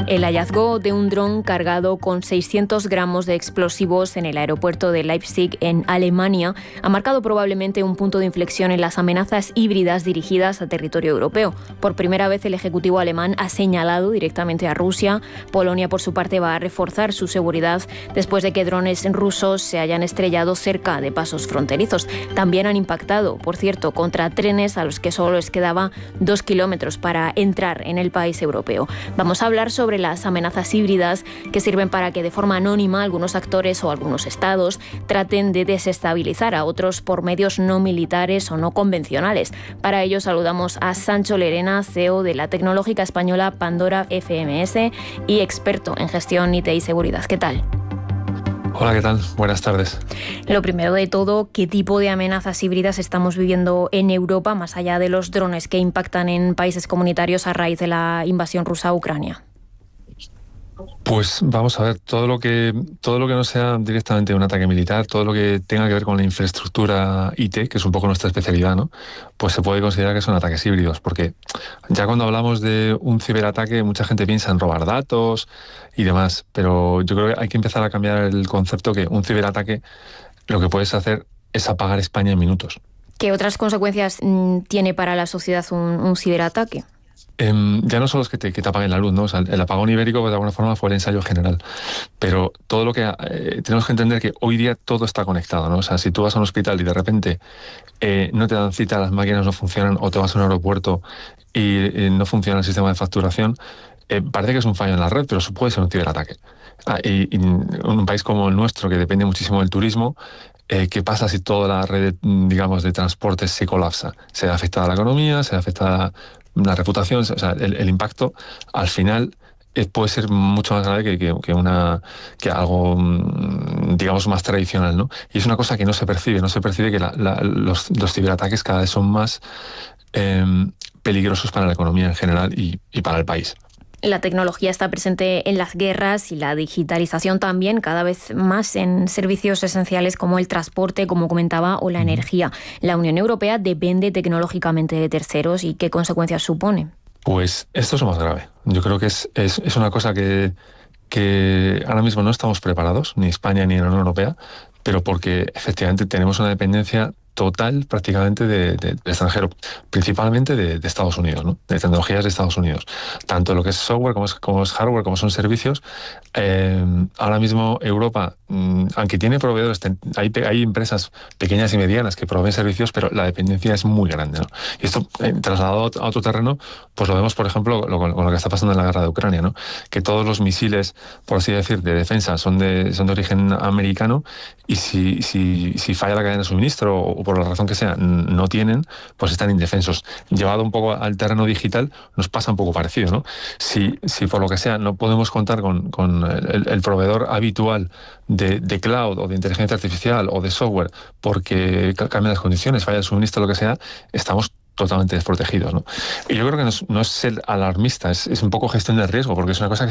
El hallazgo de un dron cargado con 600 gramos de explosivos en el aeropuerto de Leipzig, en Alemania, ha marcado probablemente un punto de inflexión en las amenazas híbridas dirigidas a territorio europeo. Por primera vez, el Ejecutivo alemán ha señalado directamente a Rusia. Polonia, por su parte, va a reforzar su seguridad después de que drones rusos se hayan estrellado cerca de pasos fronterizos. También han impactado, por cierto, contra trenes a los que solo les quedaba 2 kilómetros para entrar en el país europeo. Vamos a hablar sobre las amenazas híbridas que sirven para que de forma anónima algunos actores o algunos estados traten de desestabilizar a otros por medios no militares o no convencionales. Para ello saludamos a Sancho Lerena, CEO de la tecnológica española Pandora FMS y experto en gestión IT y seguridad. ¿Qué tal? Hola, ¿qué tal? Buenas tardes. Lo primero de todo, ¿qué tipo de amenazas híbridas estamos viviendo en Europa, más allá de los drones que impactan en países comunitarios a raíz de la invasión rusa a Ucrania? Pues vamos a ver, todo lo que no sea directamente un ataque militar, todo lo que tenga que ver con la infraestructura IT, que es un poco nuestra especialidad, ¿no? Pues se puede considerar que son ataques híbridos, porque ya cuando hablamos de un ciberataque, mucha gente piensa en robar datos y demás, pero yo creo que hay que empezar a cambiar el concepto, que un ciberataque lo que puedes hacer es apagar España en minutos. ¿Qué otras consecuencias tiene para la sociedad un ciberataque? Ya no solo es que te apaguen la luz, ¿no? O sea, el apagón ibérico, pues, de alguna forma fue el ensayo general, pero todo lo que tenemos que entender, que hoy día todo está conectado, ¿no? O sea, si tú vas a un hospital y de repente no te dan cita, las máquinas no funcionan, o te vas a un aeropuerto y no funciona el sistema de facturación, parece que es un fallo en la red, pero eso puede ser un ciberataque. Y en un país como el nuestro, que depende muchísimo del turismo, ¿qué pasa si toda la red, digamos, de transportes se colapsa? Se ve afectada la economía, se ve afectada la reputación, o sea, el impacto al final puede ser mucho más grave que algo, digamos, más tradicional, ¿no? Y es una cosa que no se percibe que los ciberataques cada vez son más peligrosos para la economía en general y para el país. La tecnología está presente en las guerras y la digitalización también, cada vez más en servicios esenciales como el transporte, como comentaba, o la energía. ¿La Unión Europea depende tecnológicamente de terceros y qué consecuencias supone? Pues esto es lo más grave. Yo creo que es una cosa que ahora mismo no estamos preparados, ni España ni la Unión Europea, pero porque efectivamente tenemos una dependencia total prácticamente del extranjero, principalmente de Estados Unidos, ¿no? De tecnologías de Estados Unidos. Tanto lo que es software como es hardware, como son servicios. Ahora mismo Europa, aunque tiene proveedores, hay empresas pequeñas y medianas que proveen servicios, pero la dependencia es muy grande, ¿no? Y esto, trasladado a otro terreno, pues lo vemos, por ejemplo, con lo que está pasando en la guerra de Ucrania, ¿no? Que todos los misiles, por así decir, de defensa son de origen americano, y si falla la cadena de suministro o por la razón que sea no tienen, pues están indefensos. Llevado un poco al terreno digital, nos pasa un poco parecido, ¿no? Si por lo que sea no podemos contar con el proveedor habitual de cloud o de inteligencia artificial o de software porque cambian las condiciones, falla el suministro, lo que sea, estamos totalmente desprotegidos, ¿no? Y yo creo que no es ser alarmista, es un poco gestión de riesgo, porque es una cosa que